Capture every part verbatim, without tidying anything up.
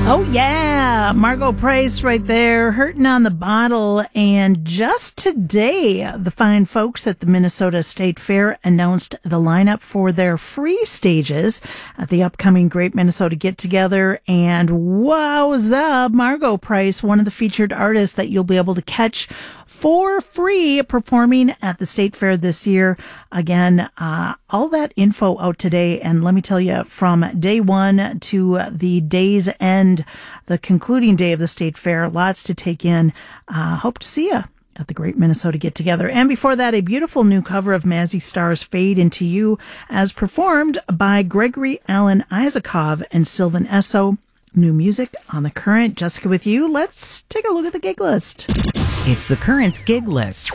Oh, yeah. Margo Price right there, hurting on the bottle. And just today, the fine folks at the Minnesota State Fair announced the lineup for their free stages at the upcoming Great Minnesota Get Together. And wowza, Margo Price, one of the featured artists that you'll be able to catch for free performing at the State Fair this year. Again, uh, all that info out today. And let me tell you, from day one to the day's end, the concluding day of the State Fair, lots to take in. Uh, hope to see you at the Great Minnesota Get Together. And before that, a beautiful new cover of Mazzy Star's Fade Into You, as performed by Gregory Alan Isakov and Sylvan Esso. New music on The Current. Jessica with you. Let's take a look at the gig list. It's The Current's gig list.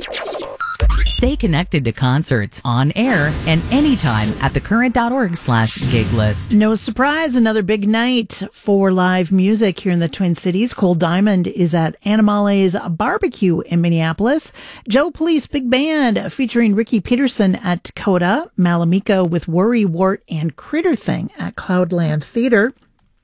Stay connected to concerts on air and anytime at thecurrent.org slash gig list. No surprise, another big night for live music here in the Twin Cities. Cole Diamond is at Animale's Barbecue in Minneapolis. Joe Police Big Band featuring Ricky Peterson at Dakota. Malamika with Worry, Wart, and Critter Thing at Cloudland Theater.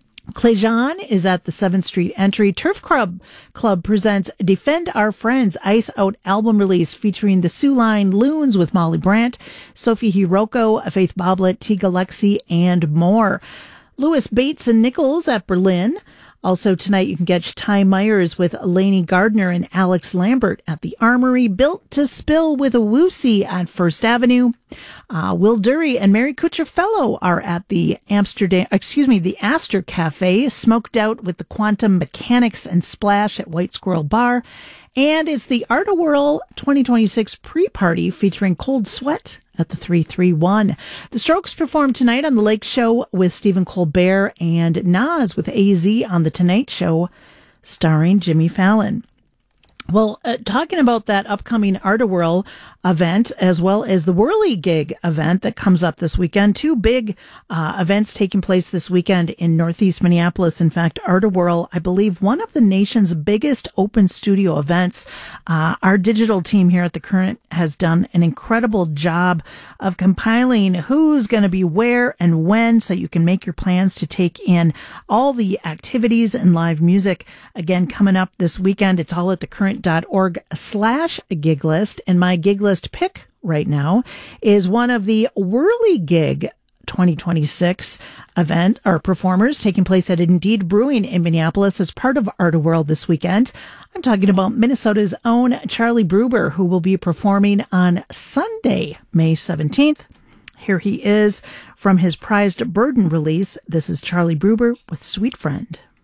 Clejon is at the seventh Street Entry. Turf Club Club presents Defend Our Friends Ice Out album release featuring the Sioux Line Loons with Molly Brandt, Sophie Hiroko, Faith Boblet, Tiga Lexi, and more. Lewis Bates and Nichols at Berlin. Also tonight, you can catch Ty Myers with Lainey Gardner and Alex Lambert at the Armory. Built to Spill with a Woosie at First Avenue. Uh, Will Dury and Mary Kutcher Fellow are at the Amsterdam, excuse me, the Astor Cafe. Smoked Out with the Quantum Mechanics and Splash at White Squirrel Bar. And it's the Art of Whirl twenty twenty-six pre-party featuring Cold Sweat at the three three one. The Strokes perform tonight on The Lake Show with Stephen Colbert, and Nas with A Z on The Tonight Show starring Jimmy Fallon. Well, uh, talking about that upcoming Art of Whirl event, as well as the Whirly Gig event that comes up this weekend. Two big uh, events taking place this weekend in Northeast Minneapolis. In fact, Art of Whirl, I believe, one of the nation's biggest open studio events. Uh, our digital team here at The Current has done an incredible job of compiling who's going to be where and when, so you can make your plans to take in all the activities and live music. Again, coming up this weekend, it's all at thecurrent.org slash gig list. And my gig list pick right now is one of the Whirly Gig twenty twenty-six event or performers taking place at Indeed Brewing in Minneapolis as part of Art of Whirl this weekend. I'm talking about Minnesota's own Charlie Bruber, who will be performing on Sunday, May seventeenth. Here he is from his Prized Burden release. This is Charlie Bruber with Sweet Friend.